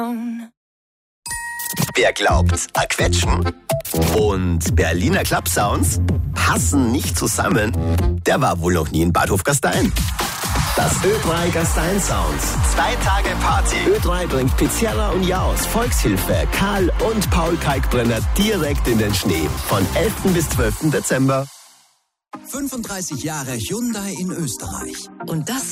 Wer glaubt, Quetschen und Berliner Club-Sounds passen nicht zusammen, der war wohl noch nie in Bad Hofgastein. Das Ö3 Gastein Sounds. 2 Tage Party. Ö3 bringt Pizzerra und Jaus, Volkshilfe, Karl und Paul Kalkbrenner direkt in den Schnee. Von 11. bis 12. Dezember. 35 Jahre Hyundai in Österreich. Und das